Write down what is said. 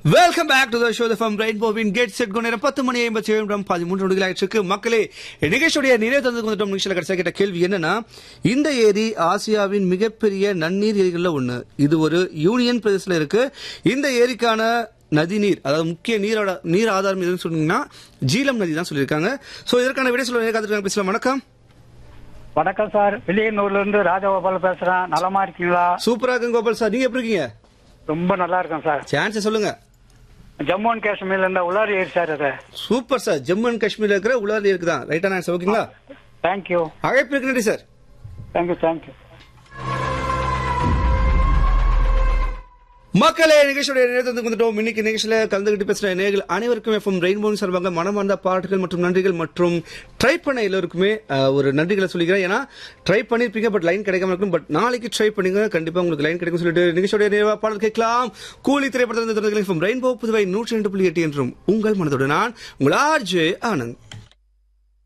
Welcome back to the show from ரெயின்போவின் get set go நேரம் 10 மணி 57 நிமிடம் 13 நொடிகள் ஆயிடுச்சு. மக்களே, நிகழ்ச்சியுடைய நிறைவு தந்ததுக்கு வந்துட்டோம். நிகழ்ச்சியில் கடைசியாக கேட்ட கேள்வி என்னன்னா, இந்த ஏரி ஆசியாவின் மிகப்பெரிய நன்னீர் ஏரிகளில் ஒன்று. இது ஒரு யூனியன் பிரதேசத்தில் இருக்கு. இந்த ஏரிக்கான நதி நீர், அதாவது முக்கிய நீர் ஆதாரம் எதுன்னு சொன்னீங்கன்னா ஜீலம் நதி தான் சொல்லியிருக்காங்க. ஸோ இதற்கான விடை சொல்ல காத்துருக்காங்க. பேசலாம். வணக்கம். வணக்கம் சார், வெளியனூர்ல இருந்து ராஜகோபால் பேசுறேன். நலமா இருக்கீங்களா? சூப்பரா இருக்கேன் கோபால் சார், நீங்க எப்படி இருக்கீங்க? ரொம்ப நல்லா இருக்கேன் சார். சான்ஸ் சொல்லுங்க. ஜம்மு அண்ட் காஷ்மீர்ல இருந்த உலாரி ஏரி சார் அது. சூப்பர் சார், ஜம்மு அண்ட் காஷ்மீர்ல இருக்கிற உலாரி ஏரி தான் ரைட்டான ஆன்சர். ஓகேங்களா? தேங்க்யூ. அழைப்பு நன்றி சார். தேங்க்யூ. மக்களே, நிகழ்ச்சியுடைய நேரத்துக்கு வந்துட்டோம். இன்னைக்கு நிகழ்ச்சியில கலந்துகிட்டு பேசுற நேயர்கள் அனைவருக்கும் எஃப்எம் ரெயின்போவின் சார்பாக மனமார்ந்த பாராட்டுகள் மற்றும் நன்றிகள். மற்றும் ட்ரை பண்ண எல்லோருக்குமே ஒரு நன்றிகளை சொல்லிக்கிறேன். ஏன்னா ட்ரை பண்ணிருப்பீங்க, பட் லைன் கிடைக்காம இருக்கும். பட் நாளைக்கு ட்ரை பண்ணுங்க, கண்டிப்பா உங்களுக்கு லைன் கிடைக்கும் சொல்லிட்டு நிகழ்ச்சியுடைய நிறைவா பாடல் கேட்கலாம். கூலி திரைப்படத்தில் ரெயின்போ புதுவை 102.8 என்றும் உங்கள் மனதோடு நான் உங்கள் ஆர்ஜே ஆனந்த்.